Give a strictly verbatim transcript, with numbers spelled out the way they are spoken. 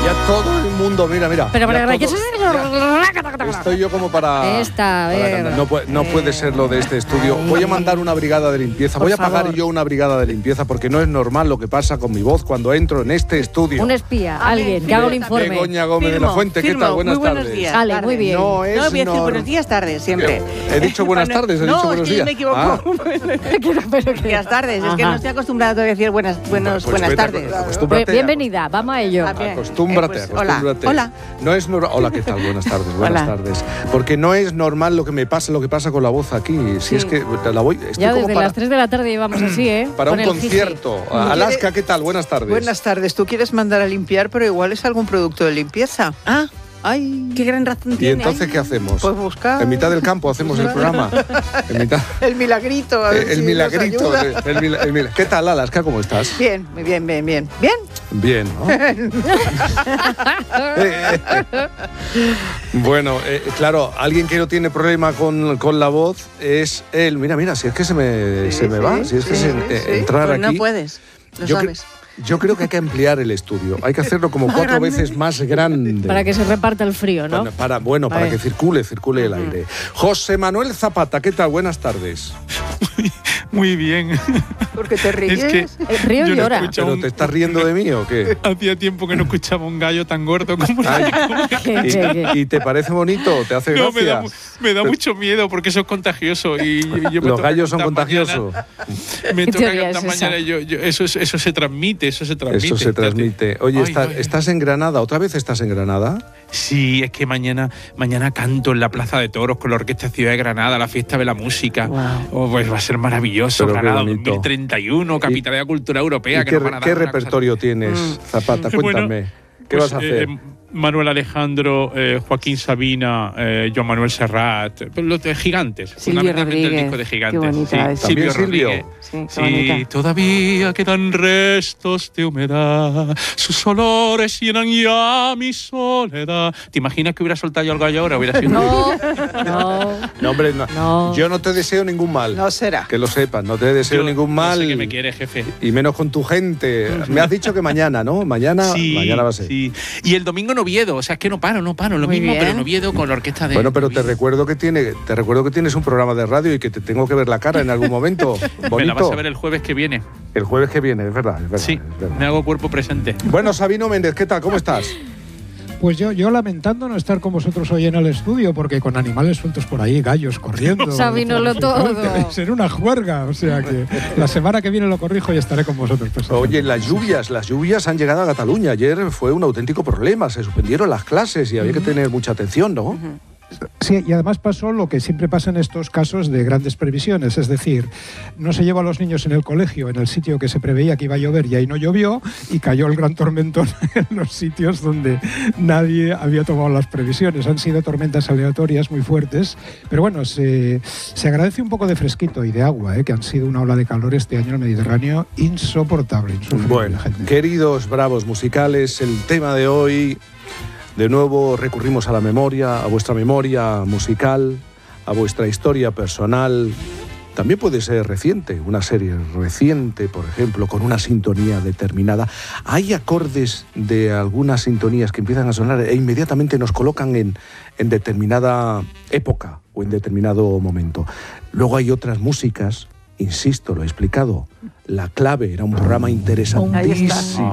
Ya todo el mundo, mira, mira. Pero para ya que todo- ya- Estoy yo como para... Esta, a para ver. cantar. No, puede, no puede ser lo de este estudio. Voy a mandar una brigada de limpieza. Por Voy a pagar favor. yo una brigada de limpieza porque no es normal lo que pasa con mi voz cuando entro en este estudio. Un espía, alguien, que haga un informe. Begoña Gómez de la Firmo, Fuente, ¿qué firmo. tal? Buenas Muy buenos tardes. días. Vale, tardes. muy bien. No es No, voy a decir nor- buenos días tardes, siempre. He dicho buenas Bueno, tardes, he no, dicho buenos es que días. me equivoco. Ah. Buenas tardes, es que Ajá. no estoy acostumbrada todavía a decir buenas, buenos, Pues buenas vete, tardes. acostúmbrate Pues bienvenida, vamos a ello. Ah, bien. Acostúmbrate, Eh, pues, hola, acostúmbrate. hola. No es nor- Hola, ¿qué tal? Buenas tardes, buenas Hola. tardes. Porque no es normal lo que me pasa, lo que pasa con la voz aquí. Si Sí. es que la voy, estoy Ya como desde para, las tres de la tarde llevamos así, ¿eh? para Con un el jiji. concierto. Alaska, ¿qué tal? Buenas tardes. Buenas tardes. Tú quieres mandar a limpiar, pero igual es algún producto de limpieza. Ah, Ay, qué gran razón ¿Y tiene. entonces qué hacemos? pues buscar En mitad del campo hacemos el programa. En mitad, el milagrito. A ver el si nos milagrito. ayuda. el mila- el mila- ¿Qué tal, Alaska? ¿Cómo estás? Bien, muy bien, bien, bien. Bien. Bien, ¿no? Bueno, eh, claro, alguien que no tiene problema con, con la voz es él. Mira, mira, si es que se me, Sí, se me va, sí, si es que sí, se- sí, eh, sí. entrar Pues no aquí. puedes, lo Yo, cre- sabes. yo creo que hay que ampliar el estudio. Hay que hacerlo como Más cuatro grande. veces más grande. Para que se reparta el frío, ¿no? Bueno, para, bueno, para Vale. que circule, circule el aire. José Manuel Zapata, ¿qué tal? Buenas tardes. Muy bien. Porque te ríes. Es que El río yo no llora. escucho ¿Pero un- te estás riendo de mí o qué? Hacía tiempo que no escuchaba un gallo tan gordo como el Ay, gallo. Que- que- que- ¿Y, y te parece bonito? ¿Te hace No, me gracia? da, mu- me da Pero- mucho miedo porque eso es contagioso. Y yo me Los toca gallos son cantar contagiosos. mañana. Me ¿Qué toca teoría cantar es esa? mañana. y Yo, yo- eso, es- eso se transmite, eso se transmite. Eso se transmite. Oye, Ay, está- ay, ay. ¿estás en Granada? ¿Otra vez estás en Granada? Sí, es que mañana, mañana canto en la Plaza de Toros con la Orquesta Ciudad de Granada, la fiesta de la música. Guau. Oh, pues va a ser maravilloso. Pero qué Granada bonito. dos mil treinta y uno, Capitalidad de Cultura Europea. ¿Y que qué, nos van a qué dar una cosa- repertorio tienes, Zapata? Bueno, Cuéntame. ¿Qué Pues, vas a hacer? eh, Manuel Alejandro, eh, Joaquín Sabina, eh, Joan Manuel Serrat, eh, los de gigantes. Silvio fundamentalmente Rodríguez, el disco de gigantes. qué bonita es. ¿También Silvio? Rodríguez. Sí, qué Sí, bonita. todavía quedan restos de humedad, sus olores llenan ya mi soledad. ¿Te imaginas que hubiera soltado yo al gallo ahora? Hubiera sido No, no. No, hombre, no. No. Yo no te deseo ningún mal. No será. Que lo sepas, no te deseo Yo ningún no mal. sé que me quiere, jefe. Y menos con tu gente. Me has dicho que mañana, ¿no? Mañana, Sí, mañana va a ser. sí. Y el domingo en Oviedo, o sea, es que no paro, no paro, lo Muy mismo, bien. pero en Oviedo con la orquesta de Bueno, pero te Oviedo. recuerdo que tiene, te recuerdo que tienes un programa de radio y que te tengo que ver la cara en algún momento. Me la Bonito. vas a ver el jueves que viene. El jueves que viene, es verdad, es verdad, Sí, es verdad. me hago cuerpo presente. Bueno, Sabino Méndez, ¿qué tal? ¿Cómo estás? Pues yo, yo lamentando no estar con vosotros hoy en el estudio, porque con animales sueltos por ahí, gallos corriendo. Sabínolo todo. Debe ser una juerga, o sea que la semana que viene lo corrijo y estaré con vosotros. personalmente. Oye, las lluvias, las lluvias han llegado a Cataluña. Ayer fue un auténtico problema, se suspendieron las clases y había que tener mucha atención, ¿no? Sí, y además pasó lo que siempre pasa en estos casos de grandes previsiones, es decir, no se lleva a los niños en el colegio, en el sitio que se preveía que iba a llover y ahí no llovió, y cayó el gran tormentón en los sitios donde nadie había tomado las previsiones. Han sido tormentas aleatorias muy fuertes, pero bueno, se, se agradece un poco de fresquito y de agua, ¿eh? Que han sido una ola de calor este año en el Mediterráneo insoportable. insufrible, Bueno, gente. queridos bravos musicales, el tema de hoy, de nuevo recurrimos a la memoria, a vuestra memoria musical, a vuestra historia personal. También puede ser reciente, una serie reciente, por ejemplo, con una sintonía determinada. Hay acordes de algunas sintonías que empiezan a sonar e inmediatamente nos colocan en, en determinada época o en determinado momento. Luego hay otras músicas, insisto, lo he explicado. La Clave era un programa interesantísimo.